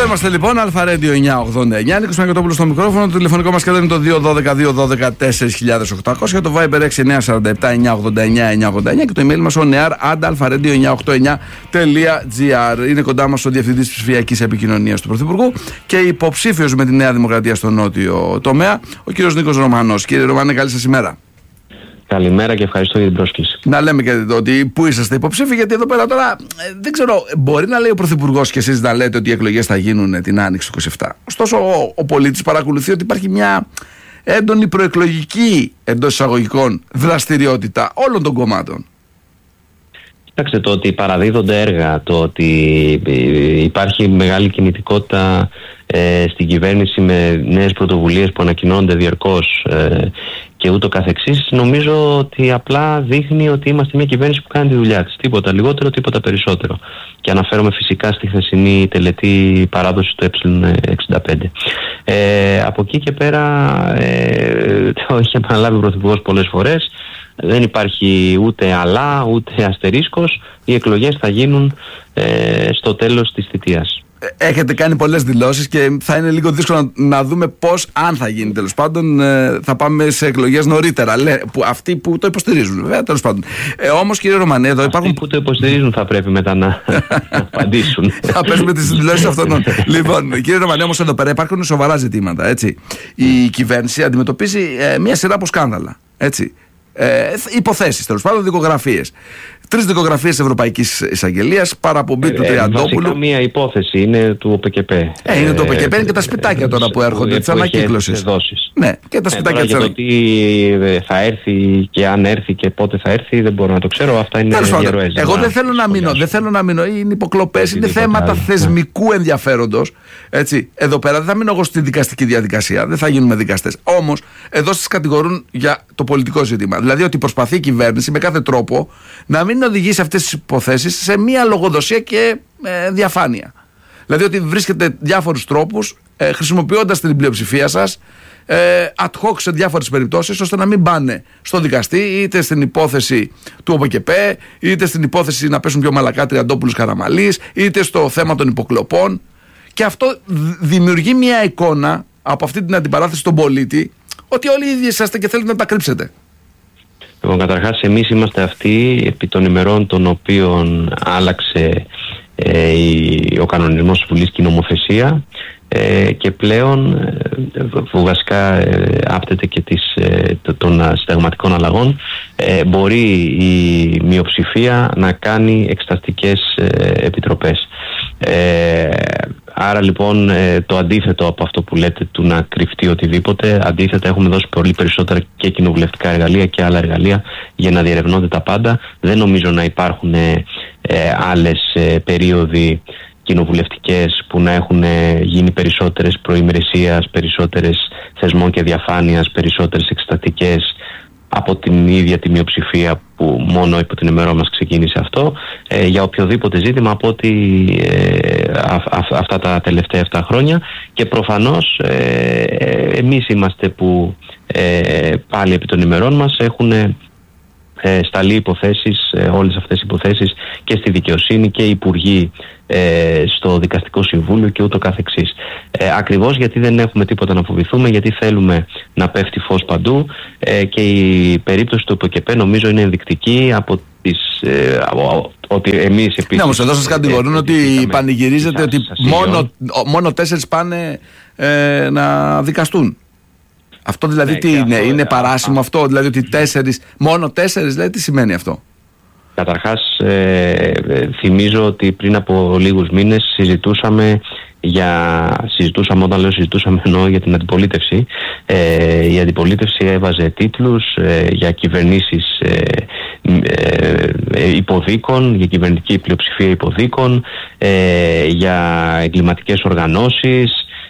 Εδώ είμαστε λοιπόν, Αλφα Radio 989. Νίκος Μαγκοτόπουλος στο μικρόφωνο. Το τηλεφωνικό μας κέντρο είναι το 212-212-4800. Το Viber 6947-989-989 και το email μας onear@alpha-radio989.gr. Είναι κοντά μας ο Διευθυντής Ψηφιακής Επικοινωνίας του Πρωθυπουργού και υποψήφιος με τη Νέα Δημοκρατία στο νότιο τομέα, ο κύριος Νίκος Ρωμανός. Κύριε Ρωμανέ, καλή σας ημέρα. Καλημέρα και ευχαριστώ για την πρόσκληση. Να λέμε και ότι πού είσαστε υποψήφοι, γιατί εδώ πέρα τώρα δεν ξέρω, μπορεί να λέει ο Πρωθυπουργός και εσείς να λέτε ότι οι εκλογές θα γίνουν την Άνοιξη του 27. Ωστόσο, ο πολίτης παρακολουθεί ότι υπάρχει μια έντονη προεκλογική, εντός εισαγωγικών, δραστηριότητα όλων των κομμάτων. Κοιτάξτε, το ότι παραδίδονται έργα, το ότι υπάρχει μεγάλη κινητικότητα στην κυβέρνηση με νέες πρωτοβουλίες που ανακοινώνονται διαρκώς και ούτω καθεξής, νομίζω ότι απλά δείχνει ότι είμαστε μια κυβέρνηση που κάνει τη δουλειά της. Τίποτα λιγότερο, τίποτα περισσότερο. Και αναφέρομαι φυσικά στη χθεσινή τελετή παράδοση του Ε65. Από εκεί και πέρα το είχε επαναλάβει ο Πρωθυπουργός πολλές φορές. Δεν υπάρχει ούτε αλλά, ούτε αστερίσκος. Οι εκλογές θα γίνουν στο τέλος της θητείας. Έχετε κάνει πολλές δηλώσεις και θα είναι λίγο δύσκολο να δούμε πώς, αν θα γίνει τέλος πάντων, θα πάμε σε εκλογές νωρίτερα. Αυτοί που το υποστηρίζουν, βέβαια, τέλος πάντων. Όμως, κύριε Ρωμανέ, εδώ υπάρχουν. Αυτοί που το υποστηρίζουν θα πρέπει μετά να απαντήσουν. Θα παίζουμε τις δηλώσεις αυτών. Λοιπόν, κύριε Ρωμανέ, όμως εδώ πέρα υπάρχουν σοβαρά ζητήματα. Έτσι. Η κυβέρνηση αντιμετωπίζει μια σειρά από σκάνδαλα. Έτσι. Υποθέσεις, τέλος πάντων, δικογραφίες. 3 δικογραφίες Ευρωπαϊκής Εισαγγελίας, παραπομπή του Τριαντόπουλου. Βασικά μία υπόθεση είναι του ΟΠΚΕΠΕ. Είναι το ΟΠΚΕΠΕ, είναι και τα σπιτάκια τώρα που έρχονται της ανακύκλωσης. Ναι, και τα σπιτάκια της ανακύκλωσης. Για το τι θα έρθει και αν έρθει και πότε θα έρθει δεν μπορώ να το ξέρω. Αυτά είναι διαρροές. Εγώ δεν θέλω να μείνω. Είναι υποκλοπές, είναι θέματα θεσμικού ενδιαφέροντος. Έτσι. Εδώ πέρα δεν θα μείνω εγώ στη δικαστική διαδικασία, δεν θα γίνουμε δικαστές. Όμως εδώ σας κατηγορούν για το πολιτικό ζήτημα. Δηλαδή ότι προσπαθεί η κυβέρνηση με κάθε τρόπο να μην οδηγήσει αυτές τις υποθέσεις σε μια λογοδοσία και διαφάνεια. Δηλαδή ότι βρίσκεται διάφορους τρόπους, χρησιμοποιώντας την πλειοψηφία σας, ad hoc σε διάφορες περιπτώσεις, ώστε να μην πάνε στο δικαστή, είτε στην υπόθεση του ΟΠΚΕΠΕ, είτε στην υπόθεση να πέσουν πιο μαλακά Τριαντόπουλος Καραμαλής, είτε στο θέμα των υποκλοπών. Και αυτό δημιουργεί μια εικόνα από αυτή την αντιπαράθεση στον πολίτη, ότι όλοι οι ίδιοι είσαστε και θέλετε να τα κρύψετε. Λοιπόν, καταρχάς εμείς είμαστε αυτοί επί των ημερών των οποίων άλλαξε ο κανονισμός της Βουλής και η νομοθεσία και πλέον που βασικά άπτεται και των συνταγματικών αλλαγών, μπορεί η μειοψηφία να κάνει εξεταστικές επιτροπές. Άρα λοιπόν το αντίθετο από αυτό που λέτε του να κρυφτεί οτιδήποτε, αντίθετα έχουμε δώσει πολύ περισσότερα και κοινοβουλευτικά εργαλεία και άλλα εργαλεία για να διερευνώνται τα πάντα. Δεν νομίζω να υπάρχουν άλλες περίοδοι κοινοβουλευτικές που να έχουν γίνει περισσότερες προημερησίας, περισσότερες θεσμών και διαφάνειας, περισσότερες εξεταστικές από την ίδια τη μειοψηφία που μόνο υπό την ημέρα μας ξεκίνησε αυτό, για οποιοδήποτε ζήτημα από ότι αυτά τα τελευταία 7 χρόνια. Και προφανώς εμείς είμαστε που πάλι επί των ημερών μας έχουν σταλεί υποθέσεις, όλες αυτές οι υποθέσεις και στη δικαιοσύνη και οι υπουργοί στο δικαστικό συμβούλιο και ούτω καθεξής. Ακριβώς γιατί δεν έχουμε τίποτα να φοβηθούμε, γιατί θέλουμε να πέφτει φως παντού και η περίπτωση του ΟΠΚΕΠΕ νομίζω είναι ενδεικτική από ότι εμείς επίσης... Ναι, όμως εδώ σας κατηγορούν ότι πανηγυρίζετε ότι μόνο 4 πάνε να δικαστούν. Αυτό δηλαδή τι είναι παράσιμο αυτό, δηλαδή ότι μόνο 4, δηλαδή τι σημαίνει αυτό? Καταρχάς θυμίζω ότι πριν από λίγους μήνες συζητούσαμε, όταν λέω συζητούσαμε εννοώ για την αντιπολίτευση. Η αντιπολίτευση έβαζε τίτλους για κυβερνήσεις υποδίκων, για κυβερνητική πλειοψηφία υποδίκων, για εγκληματικές οργανώσεις,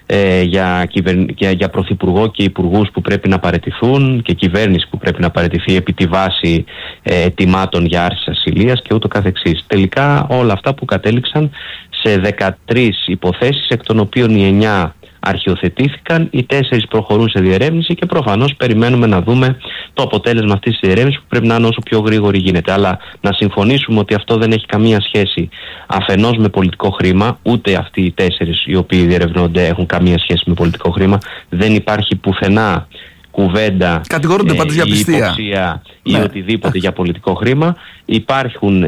για πρωθυπουργό και υπουργούς που πρέπει να παραιτηθούν και κυβέρνηση που πρέπει να παραιτηθεί επί τη βάση αιτημάτων για άρση ασυλίας και ούτω καθεξής. Τελικά όλα αυτά που κατέληξαν σε 13 υποθέσεις, εκ των οποίων οι 9 αρχιοθετήθηκαν, οι 4 προχωρούν σε διερεύνηση και προφανώς περιμένουμε να δούμε το αποτέλεσμα αυτής της διερεύνησης, που πρέπει να είναι όσο πιο γρήγορη γίνεται. Αλλά να συμφωνήσουμε ότι αυτό δεν έχει καμία σχέση αφενός με πολιτικό χρήμα, ούτε αυτοί οι 4 οι οποίοι διερευνώνται έχουν καμία σχέση με πολιτικό χρήμα. Δεν υπάρχει πουθενά κουβέντα για υποψία ή οτιδήποτε για πολιτικό χρήμα. Υπάρχουν,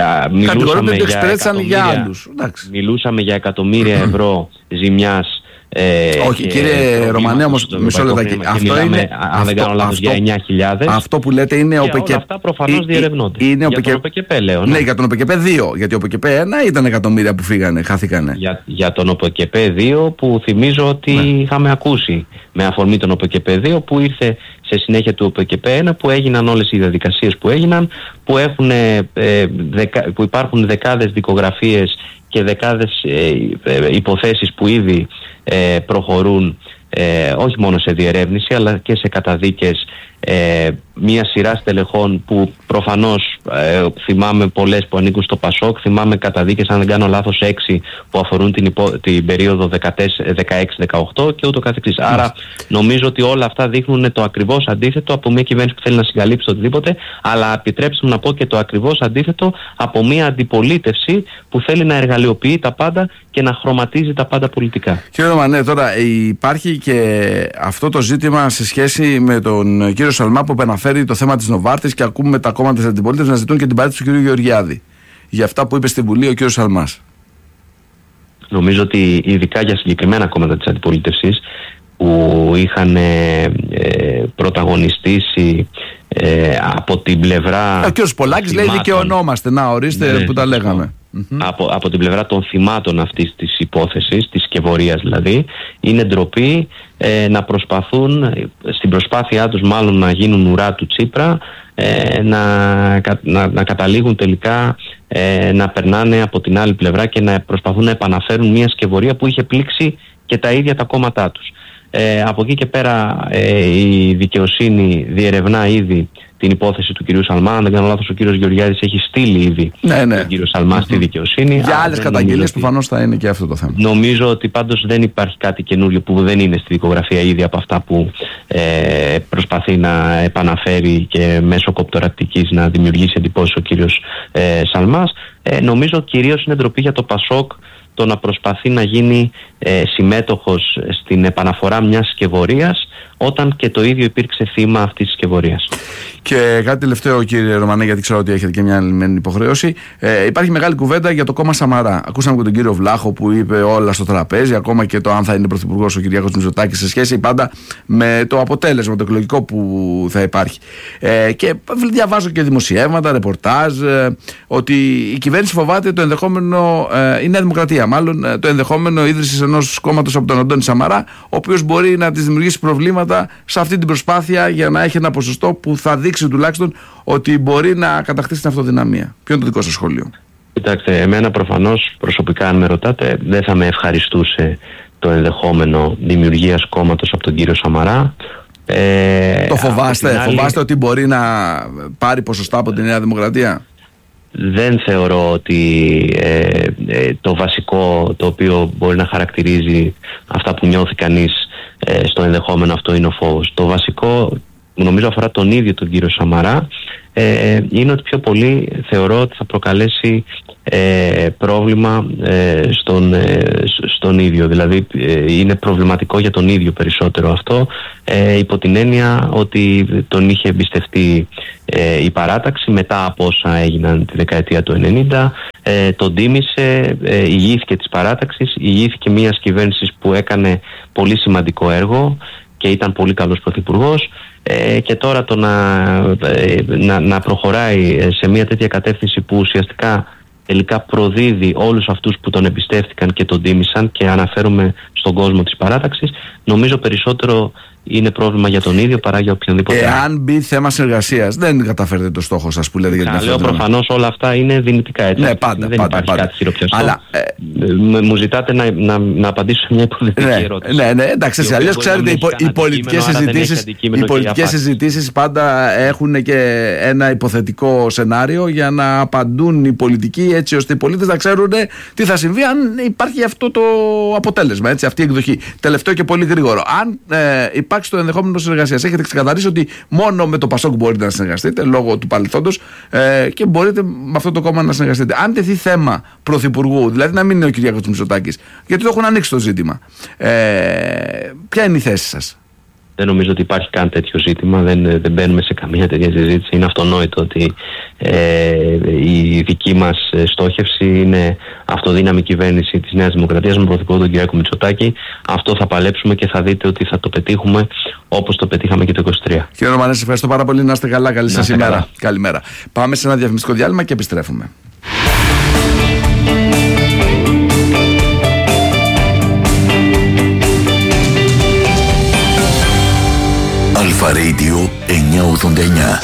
μιλούσαμε για εκατομμύρια ευρώ ζημιάς. Όχι, κύριε Ρωμανέ, όμως μισό λεπτάκι. Αυτό είναι, αν δεν κάνω λάθος, για 9.000. Αυτό που λέτε είναι ο ΟΠΕΚΕΠ. Όλα αυτά προφανώς διερευνώνται. Για τον ΟΠΕΚΕΠΕ λέω. Ναι, για τον ΟΠΕΚΕΠΕ 2. Γιατί ο ΟΠΕΚΕΠΕ 1 ήταν εκατομμύρια που χάθηκανε. Για τον ΟΠΕΚΕΠΕ 2, που θυμίζω ότι είχαμε ακούσει με αφορμή τον ΟΠΕΚΕΠΕ 2, που ήρθε σε συνέχεια του ΟΠΕΚΕΠΕ 1, που έγιναν όλες οι διαδικασίες που έγιναν, που υπάρχουν δεκάδες δικογραφίες και δεκάδες υποθέσεις που ήδη προχωρούν όχι μόνο σε διερεύνηση αλλά και σε καταδίκες, μια σειρά στελεχών που προφανώς θυμάμαι πολλές που ανήκουν στο ΠΑΣΟΚ, θυμάμαι καταδίκες, αν δεν κάνω λάθος, 6 που αφορούν την περίοδο 16-18 και ούτω καθεξής. Άρα νομίζω ότι όλα αυτά δείχνουν το ακριβώς αντίθετο από μια κυβέρνηση που θέλει να συγκαλύψει το οτιδήποτε, αλλά επιτρέψτε μου να πω και το ακριβώς αντίθετο από μια αντιπολίτευση που θέλει να εργαλειοποιεί τα πάντα και να χρωματίζει τα πάντα πολιτικά. Κύριε Ρωμανέ, τώρα υπάρχει και αυτό το ζήτημα σε σχέση με τον κύριο Σαλμά, που επαναφέρει το θέμα της Νοβάρτης, και ακούμε τα κόμματα της αντιπολίτευσης να ζητούν και την παρέτηση του κ. Γεωργιάδη για αυτά που είπε στην Βουλή ο κ. Σαλμάς. Νομίζω ότι ειδικά για συγκεκριμένα κόμματα της αντιπολίτευσης που είχαν πρωταγωνιστήσει από την πλευρά... Ο κ. Πολάκης λέει δικαιωνόμαστε, να ορίστε που τα λέγαμε. Από την πλευρά των θυμάτων αυτής της υπόθεσης, της σκευωρίας δηλαδή, είναι ντροπή να στην προσπάθειά τους μάλλον να γίνουν ουρά του Τσίπρα, να καταλήγουν τελικά να περνάνε από την άλλη πλευρά και να προσπαθούν να επαναφέρουν μια σκευωρία που είχε πλήξει και τα ίδια τα κόμματά τους. Από εκεί και πέρα η δικαιοσύνη διερευνά ήδη την υπόθεση του κυρίου Σαλμά. Αν δεν κάνω λάθος, ο κύριος Γεωργιάδης έχει στείλει ήδη τον κύριο Σαλμά στη δικαιοσύνη. Για άλλες καταγγελίες προφανώς θα είναι και αυτό το θέμα. Νομίζω ότι πάντως δεν υπάρχει κάτι καινούριο που δεν είναι στη δικογραφία ήδη από αυτά που προσπαθεί να επαναφέρει και μέσω κοπτορακτικής να δημιουργήσει εντυπώσεις ο κύριος Σαλμάς. Νομίζω κυρίως είναι ντροπή για το ΠΑΣΟΚ το να προσπαθεί να γίνει συμμέτοχος στην επαναφορά μιας σκευωρίας όταν και το ίδιο υπήρξε θύμα αυτής της σκευωρίας. Και κάτι τελευταίο, κύριε Ρωμανέ, γιατί ξέρω ότι έχετε και μια άλλη υποχρέωση. Υπάρχει μεγάλη κουβέντα για το κόμμα Σαμαρά. Ακούσαμε και τον κύριο Βλάχο που είπε όλα στο τραπέζι, ακόμα και το αν θα είναι πρωθυπουργός ο Κυριάκος Μητσοτάκης σε σχέση πάντα με το αποτέλεσμα, το εκλογικό που θα υπάρχει. Και διαβάζω και δημοσιεύματα, ρεπορτάζ, ότι η κυβέρνηση φοβάται το ενδεχόμενο, η Νέα Δημοκρατία μάλλον, το ενδεχόμενο ίδρυσης ενός κόμματος από τον Αντώνη Σαμαρά, ο οποίος μπορεί να της δημιουργήσει προβλήματα σε αυτή την προσπάθεια για να έχει ένα ποσοστό που θα δείξει τουλάχιστον ότι μπορεί να κατακτήσει την αυτοδυναμία. Ποιο είναι το δικό σας σχόλιο? Κοιτάξτε, εμένα προφανώς προσωπικά, αν με ρωτάτε, δεν θα με ευχαριστούσε το ενδεχόμενο δημιουργίας κόμματος από τον κύριο Σαμαρά. Το φοβάστε ότι μπορεί να πάρει ποσοστά από τη Νέα Δημοκρατία? Δεν θεωρώ ότι το βασικό το οποίο μπορεί να χαρακτηρίζει αυτά που νιώθει κανείς στο ενδεχόμενο αυτό είναι ο φόβος. Το βασικό, νομίζω αφορά τον ίδιο τον κύριο Σαμαρά, είναι ότι πιο πολύ θεωρώ ότι θα προκαλέσει πρόβλημα στον ίδιο. Δηλαδή είναι προβληματικό για τον ίδιο περισσότερο αυτό, υπό την έννοια ότι τον είχε εμπιστευτεί η παράταξη μετά από όσα έγιναν τη δεκαετία του 90, τον τίμησε, ηγήθηκε της παράταξης, ηγήθηκε μιας κυβέρνησης που έκανε πολύ σημαντικό έργο και ήταν πολύ καλός πρωθυπουργός, και τώρα το να προχωράει σε μια τέτοια κατεύθυνση που ουσιαστικά τελικά προδίδει όλους αυτούς που τον εμπιστεύτηκαν και τον τίμησαν, και αναφέρομαι στον κόσμο της παράταξης, νομίζω περισσότερο είναι πρόβλημα για τον ίδιο παρά για οποιονδήποτε. Εάν μπει θέμα συνεργασίας, δεν καταφέρετε το στόχο σας που λέτε για την αυτοδυναμία. Λέω προφανώς όλα αυτά είναι δυνητικά, έτσι. Ναι, πάντα, δεν υπάρχει κάτι χειροπιαστό. Αλλά, μου ζητάτε να απαντήσω σε μια υποθετική ερώτηση. Ναι, εντάξει, αλλιώς ξέρετε, οι πολιτικές συζητήσεις πάντα έχουν και ένα υποθετικό σενάριο για να απαντούν οι πολιτικοί, έτσι ώστε οι πολίτες να ξέρουν τι θα συμβεί αν υπάρχει αυτό το αποτέλεσμα, έτσι, αυτή η εκδοχή. Τελευταίο και πολύ γρήγορο. Αν υπάρξει το ενδεχόμενο συνεργασίας, έχετε ξεκαθαρίσει ότι μόνο με το Πασόκ μπορείτε να συνεργαστείτε λόγω του παρελθόντος και μπορείτε με αυτό το κόμμα να συνεργαστείτε. Αν τεθεί θέμα πρωθυπουργού, δηλαδή να μην είναι ο Κυριάκος Μητσοτάκης, γιατί το έχουν ανοίξει το ζήτημα, ποια είναι η θέση σας? Δεν νομίζω ότι υπάρχει καν τέτοιο ζήτημα, δεν μπαίνουμε σε καμία τέτοια συζήτηση. Είναι αυτονόητο ότι η δική μας στόχευση είναι αυτοδύναμη κυβέρνηση της Νέας Δημοκρατίας με πρωθυπουργό τον Κυριάκο Μητσοτάκη. Αυτό θα παλέψουμε και θα δείτε ότι θα το πετύχουμε όπως το πετύχαμε και το 2023. Κύριε Ρωμανέ, ευχαριστώ πάρα πολύ. Να είστε καλά. Καλή σας ημέρα. Καλημέρα. Πάμε σε ένα διαφημιστικό διάλειμμα και επιστρέφουμε. Αλφα Radio 989.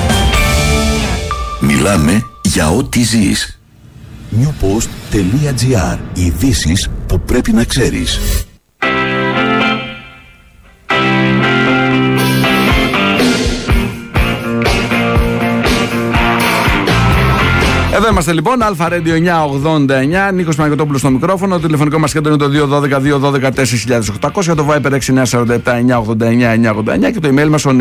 Μιλάμε για ό,τι ζεις. Newpost.gr. Ειδήσεις που πρέπει να ξέρεις. Εδώ είμαστε λοιπόν, Αλφα Radio 989, Νίκος Παναγιωτόπουλος στο μικρόφωνο, το τηλεφωνικό μας κέντρο είναι το 212-212-4800, το Viber 6947-989-989 και το email μας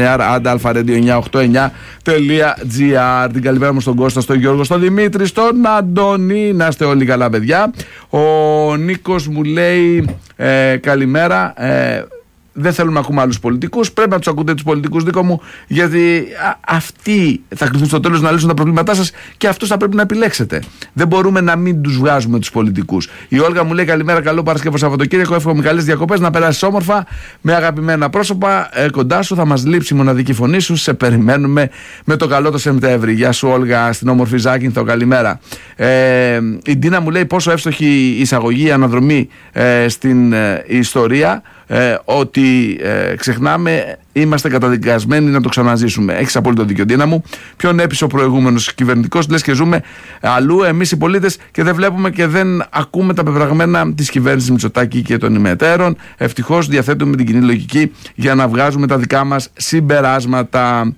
onear@alpha-radio989.gr. Την καλημέρα μου στον Κώστα, στον Γιώργο, στον Δημήτρη, στον Αντώνη, να είστε όλοι καλά παιδιά. Ο Νίκος μου λέει καλημέρα. Δεν θέλουμε να ακούμε άλλους πολιτικούς. Πρέπει να τους ακούτε τους πολιτικούς, Νίκο μου, γιατί αυτοί θα κληθούν στο τέλος να λύσουν τα προβλήματά σας και αυτούς θα πρέπει να επιλέξετε. Δεν μπορούμε να μην τους βγάζουμε τους πολιτικούς. Η Όλγα μου λέει καλημέρα, καλό Παρασκευό Σαββατοκύριακο. Εύχομαι καλές διακοπές, να περάσεις όμορφα με αγαπημένα πρόσωπα κοντά σου. Θα μας λείψει η μοναδική φωνή σου. Σε περιμένουμε με το καλό το Σεπτέμβρη. Γεια σου, Όλγα, στην όμορφη Ζάκυνθο, καλημέρα. Η Ντίνα μου λέει πόσο εύστοχη εισαγωγή, αναδρομή στην ιστορία. Ότι ξεχνάμε, είμαστε καταδικασμένοι να το ξαναζήσουμε. Έχεις απόλυτο δίκιο, Ντίνα μου. Ποιον έπεισε ο προηγούμενος κυβερνητικός? Λες και ζούμε αλλού εμείς οι πολίτες και δεν βλέπουμε και δεν ακούμε τα πεπραγμένα της κυβέρνησης Μητσοτάκη και των ημετέρων. Ευτυχώς διαθέτουμε την κοινή λογική για να βγάζουμε τα δικά μας συμπεράσματα.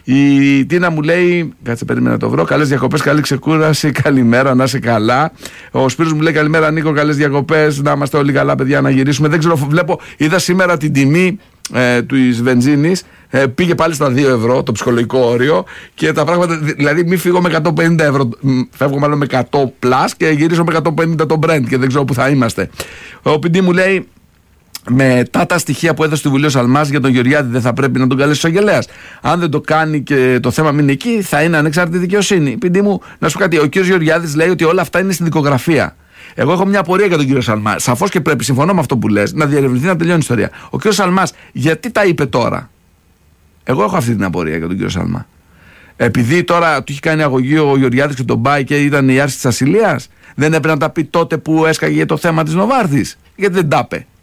Η Τίνα μου λέει, κάτσε περίμενα να το βρω, καλές διακοπές, καλή ξεκούραση, καλημέρα, να είσαι καλά. Ο Σπύρος μου λέει καλημέρα Νίκο, καλές διακοπές, να είμαστε όλοι καλά παιδιά, να γυρίσουμε. Δεν ξέρω, βλέπω, είδα σήμερα την τιμή της βενζίνης, πήγε πάλι στα 2 ευρώ το ψυχολογικό όριο και τα πράγματα, δηλαδή μην φύγω με 150 ευρώ, φεύγω μάλλον με 100 πλάς και γυρίσω με 150 το Brent και δεν ξέρω που θα είμαστε. Ο Πιντή μου λέει, μετά τα στοιχεία που έδωσε στη Βουλή ο Σαλμάς για τον Γεωργιάδη, δεν θα πρέπει να τον καλέσει ο εισαγγελέας? Αν δεν το κάνει και το θέμα μείνει εκεί, θα είναι ανεξάρτητη δικαιοσύνη. Πιντή μου, να σου πω κάτι, ο κ. Γεωργιάδης λέει ότι όλα αυτά είναι στην δικογραφία. Εγώ έχω μια απορία για τον κύριο Σαλμά. Σαφώς και πρέπει, συμφωνώ με αυτό που λες, να διερευνηθεί, να τελειώνει η ιστορία. Ο κύριος Σαλμάς, γιατί τα είπε τώρα? Εγώ έχω αυτή την απορία για τον κύριο Σαλμά. Επειδή τώρα του είχε κάνει αγωγή ο Γεωργιάδης και τον πάει και ήταν η άρση της ασυλίας, δεν έπρεπε να τα πει τότε που έσκαγε το θέμα της Νοβάρδης? Γιατί δεν τα είπε?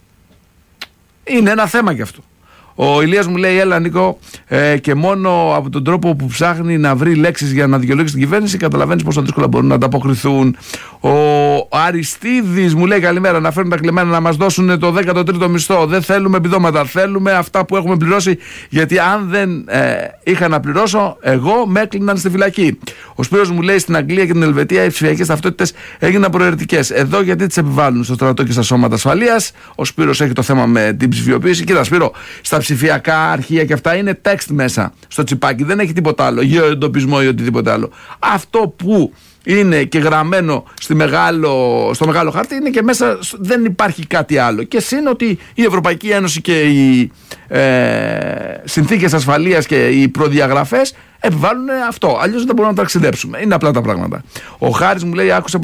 Είναι ένα θέμα κι αυτό. Ο Ηλίας μου λέει, έλα Νίκο, και μόνο από τον τρόπο που ψάχνει να βρει λέξεις για να δικαιολογήσει την κυβέρνηση, καταλαβαίνεις πόσο δύσκολα μπορούν να ανταποκριθούν. Ο Αριστίδης μου λέει, καλημέρα, να φέρουν τα κλεμμένα να μας δώσουν το 13ο μισθό. Δεν θέλουμε επιδόματα, θέλουμε αυτά που έχουμε πληρώσει, γιατί αν δεν είχα να πληρώσω, εγώ με έκλειναν στη φυλακή. Ο Σπύρος μου λέει, στην Αγγλία και την Ελβετία οι ψηφιακές ταυτότητες έγιναν προαιρετικές. Εδώ γιατί τις επιβάλλουν στο στρατό και στα σώματα ασφαλείας? Ο Σπύρος έχει το θέμα με την ψηφιοποίηση. Κοίτα Σπύρο, στα ψηφιακά αρχεία και αυτά είναι text μέσα στο τσιπάκι, δεν έχει τίποτα άλλο, γεωεντοπισμό ή οτιδήποτε άλλο. Αυτό που είναι και γραμμένο στο μεγάλο χάρτη είναι και μέσα, δεν υπάρχει κάτι άλλο. Και συν ότι η Ευρωπαϊκή Ένωση και οι συνθήκες ασφαλείας και οι προδιαγραφές επιβάλλουν αυτό. Αλλιώς δεν μπορούμε να ταξιδέψουμε. Είναι απλά τα πράγματα. Ο Χάρης μου λέει, άκουσα